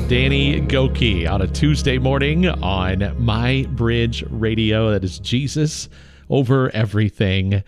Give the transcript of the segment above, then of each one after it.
Danny Gokey on a Tuesday morning on My Bridge Radio. That is Jesus over everything.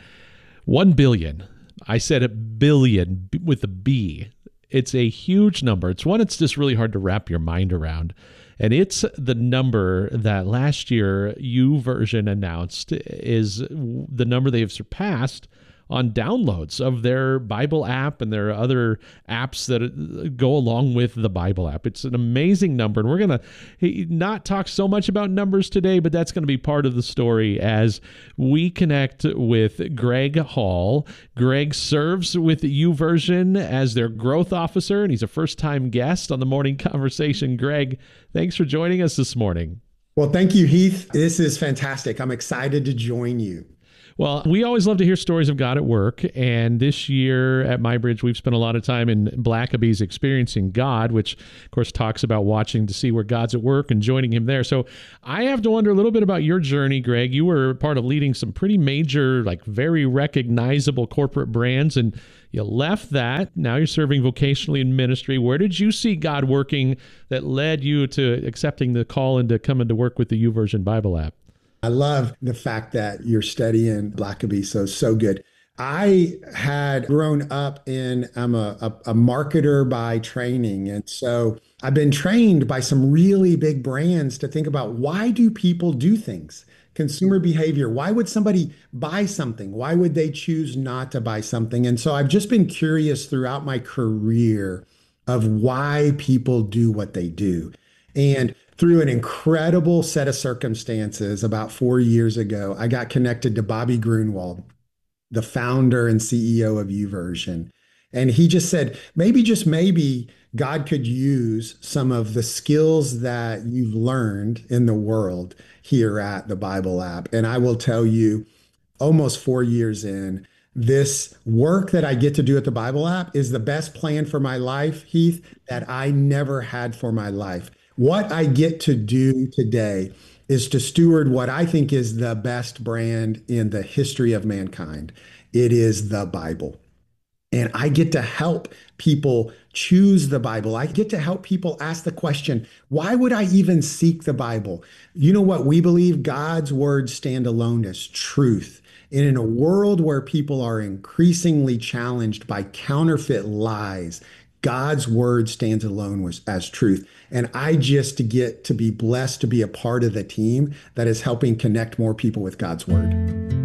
1 billion. I said a billion with a B. It's a huge number. It's one it's just really hard to wrap your mind around. And it's the number that last year YouVersion announced is the number they have surpassed on downloads of their Bible app and their other apps that go along with the Bible app. It's an amazing number. And we're going to not talk so much about numbers today, but that's going to be part of the story as we connect with Greg Hall. Greg serves with YouVersion as their growth officer, and he's a first-time guest on the Morning Conversation. Greg, thanks for joining us this morning. Well, thank you, Heath. This is fantastic. I'm excited to join you. Well, we always love to hear stories of God at work, and this year at MyBridge, we've spent a lot of time in Blackaby's Experiencing God, which, of course, talks about watching to see where God's at work and joining him there. So I have to wonder a little bit about your journey, Greg. You were part of leading some pretty major, very recognizable corporate brands, and you left that. Now you're serving vocationally in ministry. Where did you see God working that led you to accepting the call and to coming to work with the YouVersion Bible app? I love the fact that you're studying Blackabee, so good. I had grown up I'm a marketer by training. And so I've been trained by some really big brands to think about, why do people do things? Consumer behavior. Why would somebody buy something? Why would they choose not to buy something? And so I've just been curious throughout my career of why people do what they do. And through an incredible set of circumstances, about 4 years ago, I got connected to Bobby Grunwald, the founder and CEO of YouVersion. And he just said, just maybe, God could use some of the skills that you've learned in the world here at the Bible app. And I will tell you, almost 4 years in, this work that I get to do at the Bible app is the best plan for my life, Heath, that I never had for my life. What I get to do today is to steward what I think is the best brand in the history of mankind. It is the Bible. And I get to help people choose the Bible. I get to help people ask the question, why would I even seek the Bible? You know what? We believe God's words stand alone as truth. And in a world where people are increasingly challenged by counterfeit lies, God's word stands alone as truth. And I just get to be blessed to be a part of the team that is helping connect more people with God's word.